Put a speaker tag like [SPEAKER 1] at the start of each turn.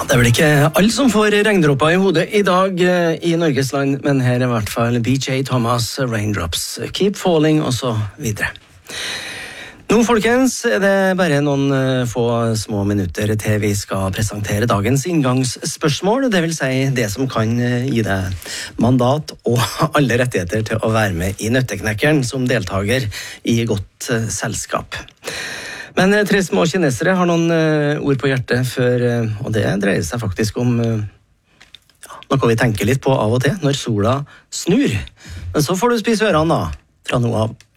[SPEAKER 1] Det er vel ikke alle som får regndråper i hodet i dag i Norges land, men her er i hvert fall BJ Thomas, Raindrops, Keep Falling og så videre. Nå, folkens, er det bare noen få små minutter til vi skal presentere dagens inngangsspørsmål, det vil si det som kan gi deg mandat og alle rettigheter til å være med i Nøtteknekkeren som deltager i godt selskap. Men 3 små kinesere har noen ord på hjertet før, og det dreier seg faktisk om noe vi tenker litt på av og til, når sola snur. Men så får du spise ørene da, fra nå av.